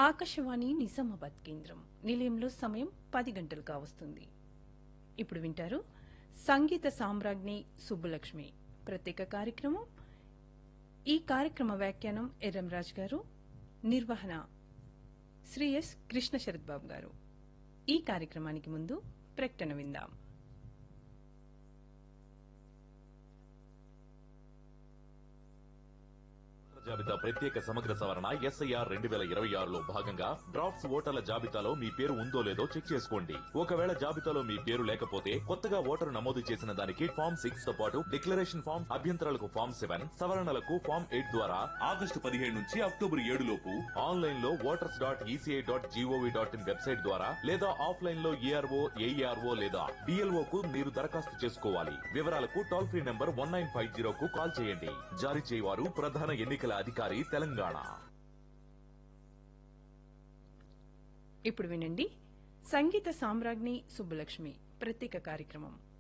ఆకాశవాణి నిజామాబాద్ కేంద్రం నిలయంలో సమయం 10 గంటలు కావస్తుంది. ఇప్పుడు వింటారు సంగీత సామ్రాజ్ఞి సుబ్బులక్ష్మి ప్రత్యేక కార్యక్రమం. ఈ కార్యక్రమ వ్యాఖ్యానం ఎర్రంరాజ్ గారు, నిర్వహణ శ్రీ ఎస్ కృష్ణ శరత్ బాబు గారు. ఈ కార్యక్రమానికి ముందు ప్రకటన విందాం. జాబితా ప్రత్యేక సమగ్ర సవరణ SIR 2026లో భాగంగా డ్రాఫ్ట్స్ ఓటర్ల జాబితాలో మీ పేరు ఉందో లేదో చెక్ చేసుకోండి. ఒకవేళ జాబితాలో మీ పేరు లేకపోతే కొత్తగా ఓటరు నమోదు చేసిన దానికి ఫామ్ 6 తో పాటు డిక్లరేషన్ ఫామ్, అభ్యంతరాలకు ఫామ్ 7, సవరణలకు ఫామ్ 8 ద్వారా ఆగస్టు 17 నుంచి అక్టోబర్ 7 లోపు ఆన్లైన్ లో voters.eci.gov.in వెబ్సైట్ ద్వారా లేదా ఆఫ్లైన్ లో ARO, AERO లేదా BLO కు మీరు దరఖాస్తు చేసుకోవాలి. వివరాలకు టోల్ ఫ్రీ నంబర్ 1950 కు కాల్ చేయండి. జారీ చేయవారు ప్రధాన ఎన్నికల అధికారి, తెలంగాణ. ఇప్పుడు వినండి సంగీత సామ్రాజ్ఞి సుబ్బులక్ష్మి ప్రత్యేక కార్యక్రమం.